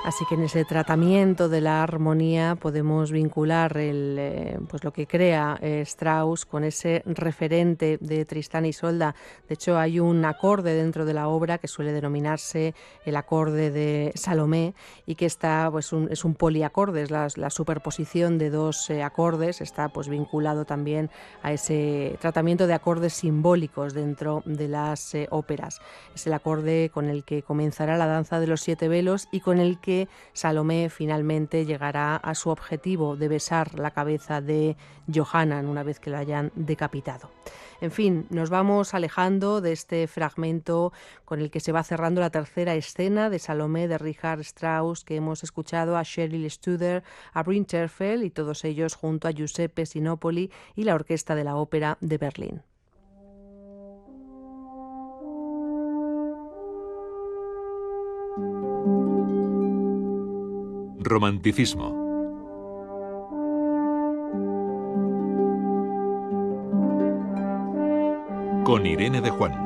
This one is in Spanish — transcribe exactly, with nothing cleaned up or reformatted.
Así que en ese tratamiento de la armonía podemos vincular el, eh, pues lo que crea eh, Strauss con ese referente de Tristán y Isolda. De hecho, hay un acorde dentro de la obra que suele denominarse el acorde de Salomé y que está, pues, un, es un poliacorde, es la, la superposición de dos eh, acordes, está pues vinculado también a ese tratamiento de acordes simbólicos dentro de las eh, óperas. Es el acorde con el que comenzará la danza de los siete velos y con el que Salomé finalmente llegará a su objetivo de besar la cabeza de Johanan una vez que la hayan decapitado. En fin, nos vamos alejando de este fragmento con el que se va cerrando la tercera escena de Salomé de Richard Strauss, que hemos escuchado a Cheryl Studer, a Bryn Terfel y todos ellos junto a Giuseppe Sinopoli y la Orquesta de la Ópera de Berlín. Romanticismo. Con Irene de Juan.